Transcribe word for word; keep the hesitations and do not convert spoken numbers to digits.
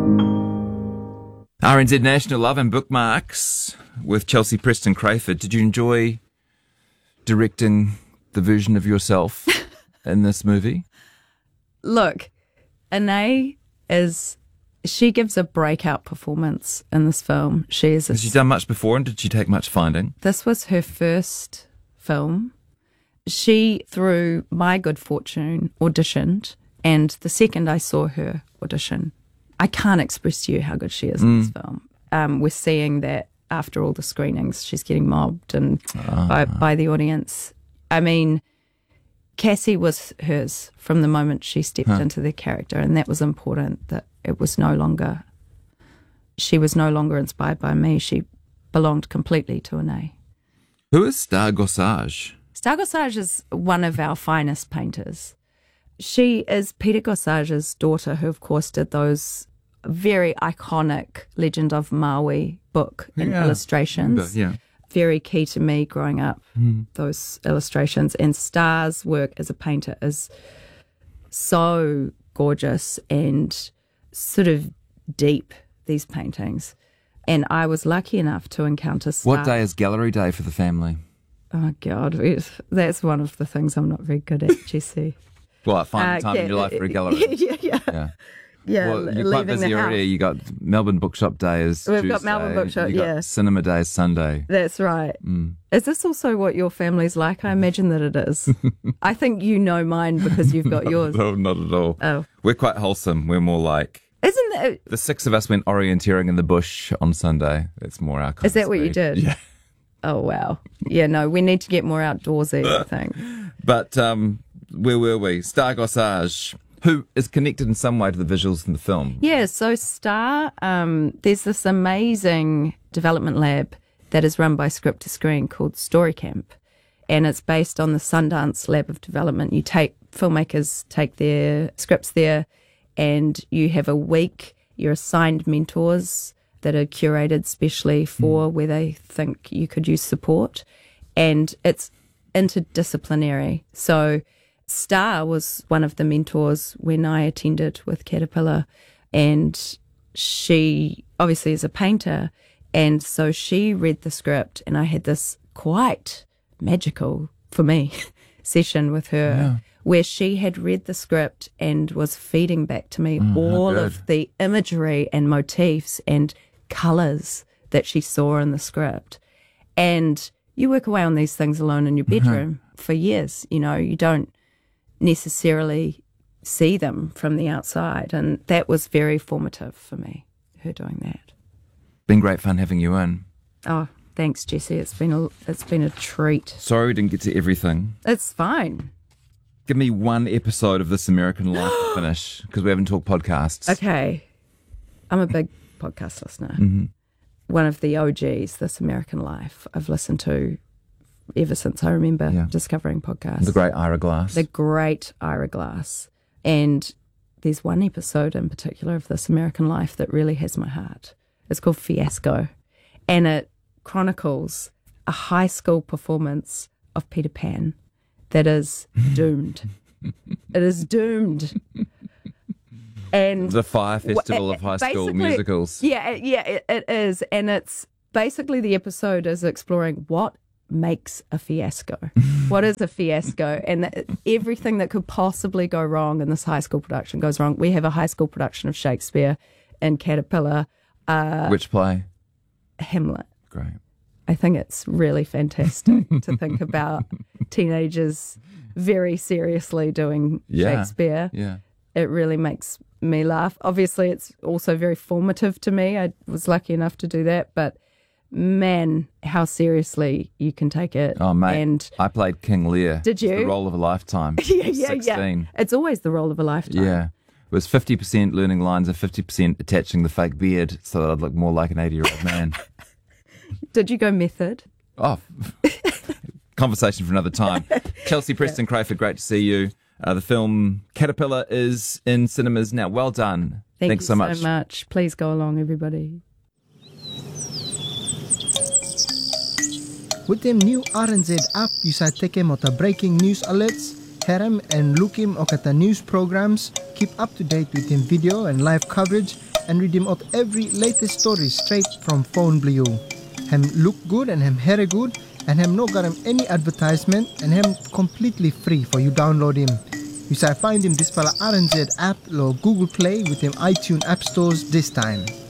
R N Z National Love and Bookmarks with Chelsea Preston Crayford. Did you enjoy directing the version of yourself in this movie? Look, Anae is, she gives a breakout performance in this film. She is. A, Has she done much before, and did she take much finding? This was her first film. She, through my good fortune, auditioned, and the second I saw her audition, I can't express to you how good she is in this film. Um, we're seeing that after all the screenings, she's getting mobbed and Ah. by, by the audience. I mean, Cassie was hers from the moment she stepped Huh. into the character, and that was important, that it was no longer, she was no longer inspired by me. She belonged completely to Anae. Who is Star Gossage? Star Gossage is one of our finest painters. She is Peter Gossage's daughter, who of course did those very iconic Legend of Maui book and Yeah. illustrations. Yeah. Very key to me growing up, those illustrations. And Star's work as a painter is so gorgeous and sort of deep, these paintings. And I was lucky enough to encounter Star. What day is gallery day for the family? Oh, God. it- That's one of the things I'm not very good at, Jessie. Well, find Uh, the time yeah, in your life for a gallery. yeah, yeah. Yeah. Yeah, Well, you're quite leaving busy the already. house. You got Melbourne Bookshop Day is We've Tuesday. got Melbourne Bookshop, you got yeah. Cinema Day is Sunday. That's right. Mm. Is this also what your family's like? I imagine that it is. I think you know mine because you've got yours. No, not at all. Oh. We're quite wholesome. We're more like Isn't that, the six of us went orienteering in the bush on Sunday. That's more our kind is that of what you speed. did? Yeah. Oh, wow. Yeah, no, we need to get more outdoorsy, I think. But um, where were we? Star Gossage, who is connected in some way to the visuals in the film. Yeah, so Star, um, there's this amazing development lab that is run by Script to Screen called Story Camp, and it's based on the Sundance Lab of Development. You take, filmmakers take their scripts there, and you have a week, you're assigned mentors that are curated specially for where they think you could use support, and it's interdisciplinary. So Star was one of the mentors when I attended with Caterpillar, and she obviously is a painter, and so she read the script, and I had this quite magical, for me, session with her Yeah. where she had read the script and was feeding back to me Mm, how all good. of the imagery and motifs and colours that she saw in the script. And you work away on these things alone in your bedroom for years. You know, you don't necessarily see them from the outside. And that was very formative for me, her doing that. Been great fun having you in. Oh, thanks, Jessie. It's been a, it's been a treat. Sorry we didn't get to everything. It's fine. Give me one episode of This American Life to finish, because we haven't talked podcasts. Okay. I'm a big podcast listener. Mm-hmm. One of the O Gs, This American Life, I've listened to ever since I remember Yeah. discovering podcasts. The Great Ira Glass. The Great Ira Glass. And there's one episode in particular of This American Life that really has my heart. It's called Fiasco. And it chronicles a high school performance of Peter Pan that is doomed. It is doomed. And The Fire Festival Well, of High School basically- Musicals. Yeah, it- yeah, it, it is. And it's basically the episode is exploring what makes a fiasco. What is a fiasco? And that everything that could possibly go wrong in this high school production goes wrong. We have a high school production of Shakespeare in Caterpillar, Which play? Hamlet. Great. I think it's really fantastic to think about teenagers very seriously doing Yeah. Shakespeare. Yeah. It really makes me laugh. Obviously, it's also very formative to me. I was lucky enough to do that, but man, how seriously you can take it. Oh, mate. And I played King Lear. Did It's you? the role of a lifetime. yeah, yeah, sixteen. yeah. It's always the role of a lifetime. Yeah. It was fifty percent learning lines and fifty percent attaching the fake beard so that I'd look more like an eighty-year-old man. Did you go method? Oh, conversation for another time. Chelsea Preston Crayford, great to see you. Uh, the film Caterpillar is in cinemas now. Well done. Thank Thanks you so much. so much. Please go along, everybody. With them new R N Z app, you sa teke mo ta breaking news alerts, herem and lookim o kata news programs, keep up to date with them video and live coverage, and redeem out every latest story straight from phone blue. Hem look good and hem hair good and hem no got him any advertisement and hem completely free for you download him. You say find him this pala R N Z app or Google Play with him iTunes app stores this time.